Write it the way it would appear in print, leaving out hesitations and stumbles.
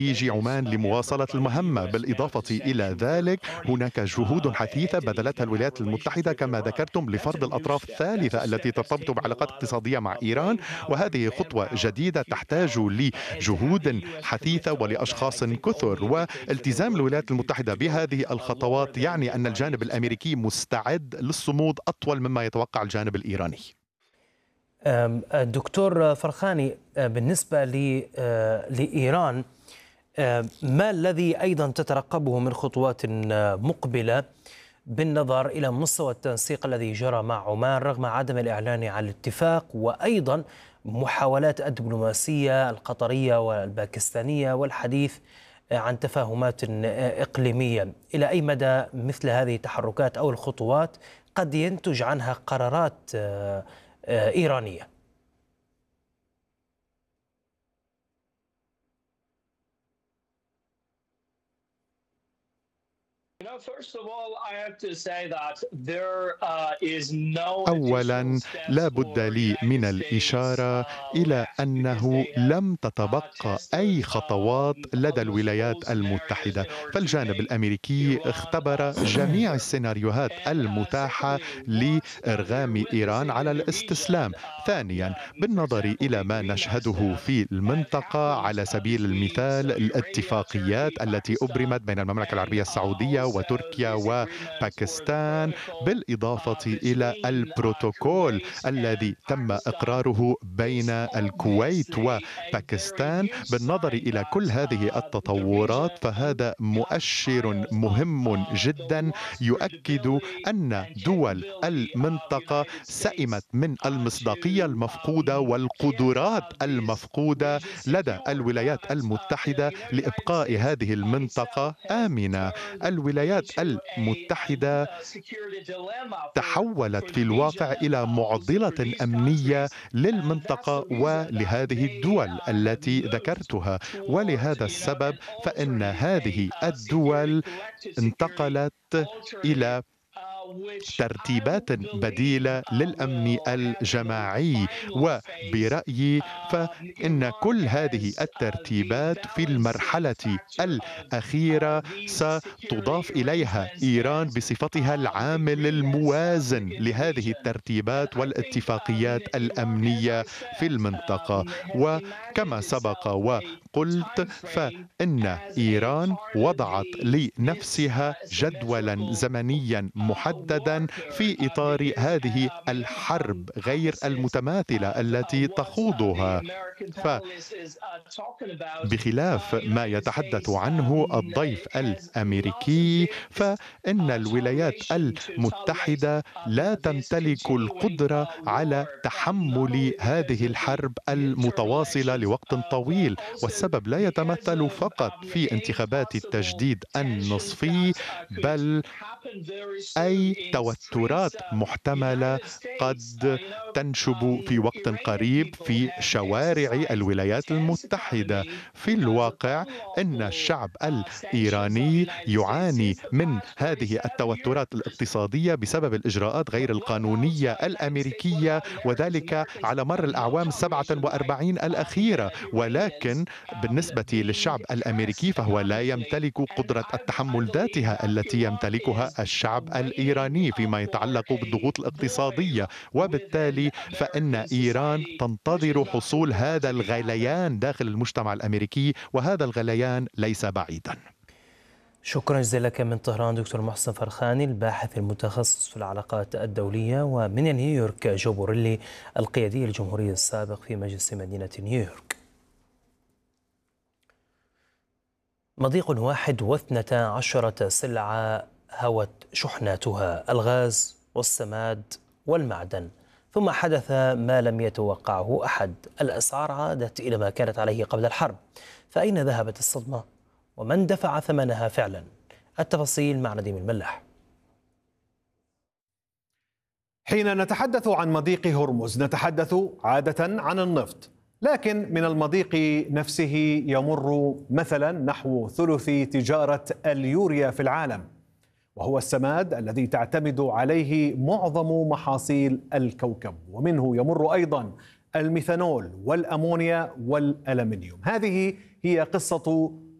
يجي عمان لمواصلة المهمة. بالإضافة إلى ذلك هناك جهود حثيثة بذلتها الولايات المتحدة كما ذكرتم لفرض الأطراف الثالثة التي ترتبط بعلاقات اقتصادية مع إيران، وهذه خطوة جديدة تحتاج لجهود حثيثة ولأشخاص كثر. والتزام الولايات المتحدة بهذه الخطوات يعني أن الجانب الأمريكي مستعد للصمود أطول مما يتوقع الجانب الإيراني. دكتور فرخاني، بالنسبة لإيران، ما الذي أيضا تترقبه من خطوات مقبلة بالنظر إلى مستوى التنسيق الذي جرى مع عمان رغم عدم الإعلان عن الاتفاق، وأيضا محاولات الدبلوماسية القطرية والباكستانية والحديث عن تفاهمات إقليمية؟ إلى أي مدى مثل هذه التحركات أو الخطوات قد ينتج عنها قرارات إيرانية؟ أولا لا بد لي من الإشارة إلى أنه لم تتبقى أي خطوات لدى الولايات المتحدة، فالجانب الأمريكي اختبر جميع السيناريوهات المتاحة لإرغام إيران على الاستسلام. ثانيا، بالنظر إلى ما نشهده في المنطقة على سبيل المثال الاتفاقيات التي أبرمت بين المملكة العربية السعودية وتركيا وباكستان، بالإضافة إلى البروتوكول الذي تم إقراره بين الكويت وباكستان، بالنظر إلى كل هذه التطورات فهذا مؤشر مهم جدا يؤكد أن دول المنطقة سئمت من المصداقية المفقودة والقدرات المفقودة لدى الولايات المتحدة لإبقاء هذه المنطقة آمنة. الولايات المتحدة تحولت في الواقع إلى معضلة أمنية للمنطقة ولهذه الدول التي ذكرتها، ولهذا السبب فإن هذه الدول انتقلت إلى ترتيبات بديلة للأمن الجماعي. وبرأيي فإن كل هذه الترتيبات في المرحلة الأخيرة ستضاف إليها إيران بصفتها العامل الموازن لهذه الترتيبات والاتفاقيات الأمنية في المنطقة. وكما سبق وقلت فإن إيران وضعت لنفسها جدولا زمنيا محددا في إطار هذه الحرب غير المتماثلة التي تخوضها. بخلاف ما يتحدث عنه الضيف الأمريكي، فإن الولايات المتحدة لا تمتلك القدرة على تحمل هذه الحرب المتواصلة لوقت طويل، والسبب لا يتمثل فقط في انتخابات التجديد النصفي، بل أي توترات محتملة قد تنشب في وقت قريب في شوارع الولايات المتحدة. في الواقع إن الشعب الإيراني يعاني من هذه التوترات الاقتصادية بسبب الإجراءات غير القانونية الأمريكية، وذلك على مر الأعوام 47 الأخيرة. ولكن بالنسبة للشعب الأمريكي فهو لا يمتلك قدرة التحمل ذاتها التي يمتلكها الشعب الإيراني فيما يتعلق بالضغوط الاقتصادية، وبالتالي فإن إيران تنتظر حصول هذا الغليان داخل المجتمع الأمريكي، وهذا الغليان ليس بعيدا. شكرا جزيلا لك من طهران دكتور محسن فرخاني، الباحث المتخصص في العلاقات الدولية، ومن نيويورك جو بوريلي، القيادي الجمهوري السابق في مجلس مدينة نيويورك. مضيق 12 سلعة هوت شحناتها: الغاز والسماد والمعدن، ثم حدث ما لم يتوقعه أحد، الأسعار عادت إلى ما كانت عليه قبل الحرب. فأين ذهبت الصدمة؟ ومن دفع ثمنها فعلا؟ التفاصيل مع نديم الملاح. حين نتحدث عن مضيق هرمز نتحدث عادة عن النفط، لكن من المضيق نفسه يمر مثلا نحو ثلث تجارة اليوريا في العالم، وهو السماد الذي تعتمد عليه معظم محاصيل الكوكب، ومنه يمر أيضا الميثانول والأمونيا والألمنيوم. هذه هي قصة